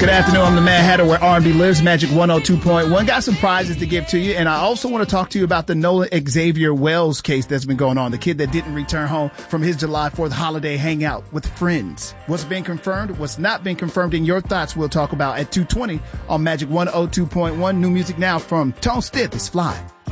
Good afternoon. I'm the Mad Hatter where R&B lives, Magic 102.1. Got some prizes to give to you, and I also want to talk to you about the Nolan Xavier Wells case that's been going on. The kid that didn't return home from his July 4th holiday hangout with friends. What's been confirmed, what's not been confirmed, and your thoughts we'll talk about at 2:20 on Magic 102.1. New music now from Tone Stith. It's Fly.